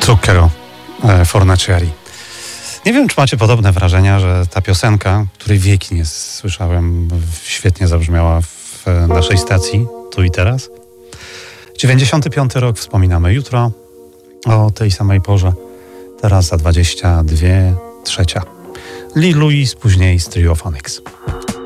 Zucchero Fornaciari. Nie wiem, czy macie podobne wrażenia, że ta piosenka, której wieki nie słyszałem, świetnie zabrzmiała w naszej stacji, tu i teraz. 95 rok wspominamy jutro o tej samej porze. Teraz za 22:03. Lee Louise, później Stereophonics.